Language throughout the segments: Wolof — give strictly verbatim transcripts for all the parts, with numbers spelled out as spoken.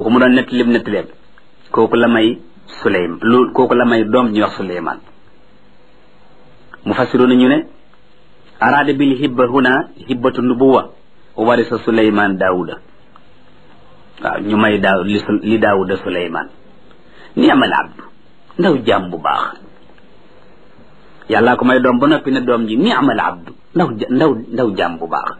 kooku mu doon nett lim nett leen kooku la may Suleymaan lu kooku la may doom ñuy wax Suleymaan mufassiruna ñu ne araada bil hibba huna hibbatu nubuwa wa warisa Suleymaan Daawuda waaw ñu may daaw li Daawuda Suleymaan ni amal abdu ndaw jaam bu baax yàllaa ko may doom ba noppi ne doom ji ni amal abdu ndaw ndaw ndaw jaam bu baax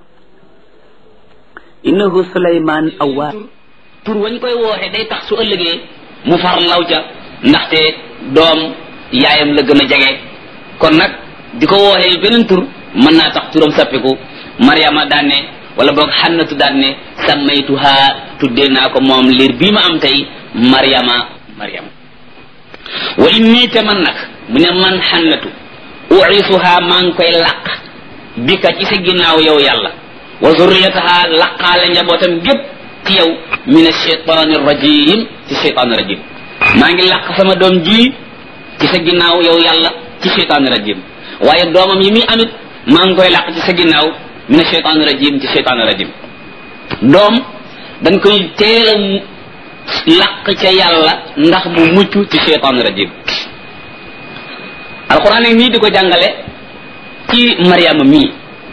innahu Suleymaan awwaab tur wañ koy wooxe day tax su ëllëgee mu far law ca ndaxte doom yaayam la gën a jege kon nag di ko wooxee beneen tur mën naa tax turam sappiku Mariama daan ne wala boog Xannatu daan ne sammaytuha tuddee naa ko moom liir bii ma am tey Mariama Mariama wa inni te man nag mu ne man Xannatu uisuha maa ngi koy làq bi ka ci sa ginnaaw yow yàlla wa zurriyataha laqaale njabootam gépp ci yow min ashaytaani rajim ci shaytaani rajim maa ngi làq sama doom ji ci sa ginnaaw yow yàlla ci shaytaani rajim waaye doomam yi muy amit maa ngi koy làq ci sa ginnaaw min ashaytaani rajim ci shaytaani rajim doom dañ koy teel a làq ca yàlla ndax mu mucc ci shaytaani rajim alquran yi nii di ko jàngale ci Mariama mii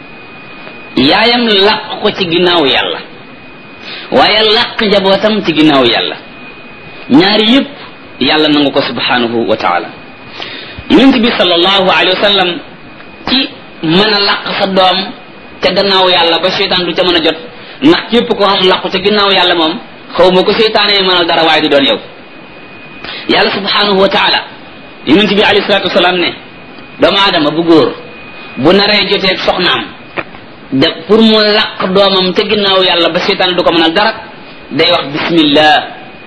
yaayam làq ko ci ginnaaw yàlla waaye làq njabootam ci ginnaaw yàlla ñaari yëpp yàlla nangu ko subhanahu wa taala yonent bi sallallahu alayhi wa sallam ci mën a làq sa doom ca gannaaw yàlla ba seytaan du ca mën a jot ndax képp ko xam làqu ca ginnaaw yàlla moom xaw ma ko seytaane mënal dara waaye du doon yow yàlla subhanahu wa taala yonent bi alayhi salatu wasalaam ne doomu aadama bu góor bu naree joteeg soxnaam de pour mu làq doomam te ginnaaw yàlla ba seytaan du ko mënal dara day wax bismillah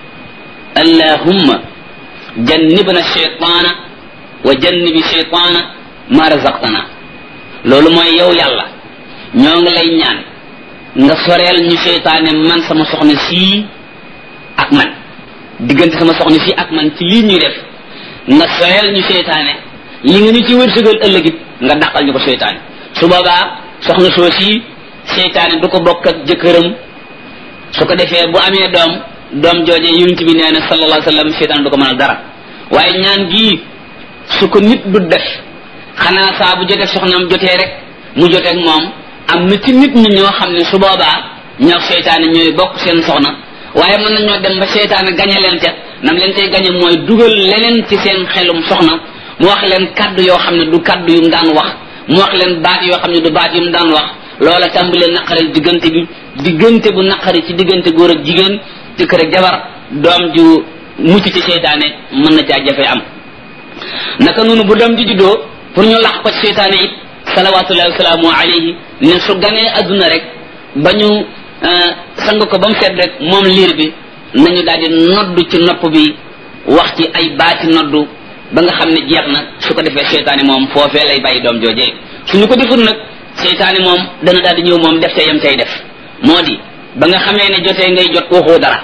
allahumma jannibna shaytaana wa jannibi shaytaana ma razaqtana loolu mooy yow yàlla ñoo ngi lay ñaan nga soreel ñu seytaane man sama soxna sii ak man diggante sama soxna sii ak man ci lii ñuy def nga soreel ñu seytaane li nga ñu ci wërsëgal ëllëgit nga dàqal ñu ko seytaane su boobaa soxna soo sii seytaane du ko bokk ak jëkkëram su ko defee bu amee doom doom jooje yonent bi nee na sallallahu alayhi wa sallam seytaane du ko mënal dara waaye ñaan gii su ko nit du def xanaa saa bu jotee soxnaam jotee rek mu jotee ak moom am na ci nit ñi ñoo xam ne su boobaa ñoo seytaane ñooy bokk seen soxna waaye mën nañoo dem ba seytaane gañe leen ca nam leen tey gañe mooy dugal leneen ci seen xelum soxna mu wax leen kaddu yoo xam ne du kaddu yu mu daan wax mu wax leen baat yoo xam ne du baat yu mu daan wax loola tàmbalee naqaril diggante bi diggante bu naqari ci diggante góor ak jigéen jëkkër ak jabar doom ju mucc ci seytaane mën na caa jafe am naka noonu bu doom ji juddoo pour ñu laq ko ci seytaane it salawatullahi wasalaamu alayhi ne su ganee adduna rek ba ñu sang ko ba mu set rek moom liir bi nañu daal di noddu ci nopp bi wax ci ay baati noddu ba nga xam ne jeex na su ko defee seytaane moom foofee lay bàyyi doom joojee suñu ko deful nag seytaane moom dana daal di ñëw moom def te yam tay def moo di ba nga xamee ne jotee ngay jot waxoo dara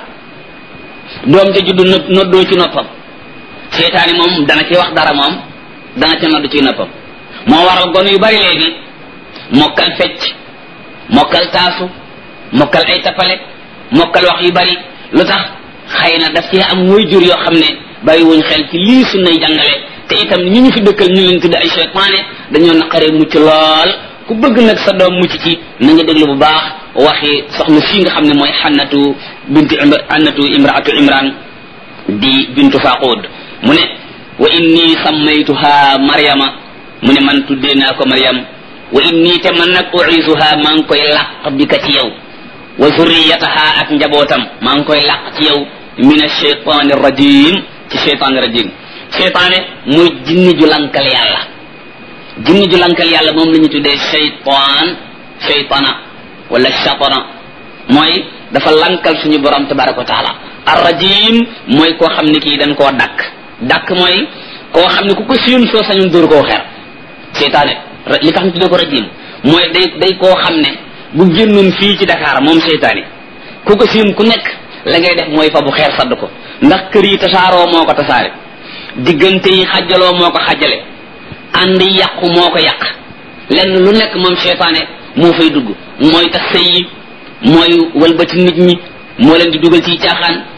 doom ja juddu noddoo ci noppam seytaane moom dana ci wax dara moom dana ci noddu ci noppam moo waral gone yu bari léegi mokkal fecc mokkal taasu mokkal ay tappale mokkal wax yu bari lu tax xëy na daf ci am way jur yoo xam ne bàyyi wuñ xel ci lii sunnay jàngale te itam ñi ñu fi dëkkal ñu leen tudde ay seytaane dañoo naqaree mucc lool ku bëgg nag sa doom mucc ci na nga déglu bu baax waxi soxna fii nga xam ne mooy xannatu bintu xannatu imraatu imran di bintu faqud mu ne wa inni sammaytuha maryama mu ne man tuddee naa ko maryam wa inni te man nag uisuha maa ngi koy làq bi ka ci yow wa zurriyataha ak njabootam maa ngi koy làq ci yow min ashaytani rajim ci shaytani rajim shaytaane muy jinni ju lankal yàlla jinni ju lankal yàlla moom la ñu tuddee shaytan shaytana wala shatana mooy dafa lankal suñu borom tabaraka wa taala ar rajim mooy koo xam ne kii dañ koo dakk dakk mooy koo xam ne ku ko siyun soo sañun dóor koo xer seytaane li tax ñu tuddee ko rajim mooy day day koo xam ne bu génnoon fii ci Dakar moom seytaane ku ko siyun ku nekk la ngay def mooy fa bu xeer sadd ko ndax kër yi tasaaroo moo ko tasaare diggante yi xajaloo moo ko xajale ànd yàqu moo ko yàq lenn lu nekk moom seytaane moo fay dugg mooy tas sëy yi mooy walbati nit ñi moo leen di dugal ci caaxaan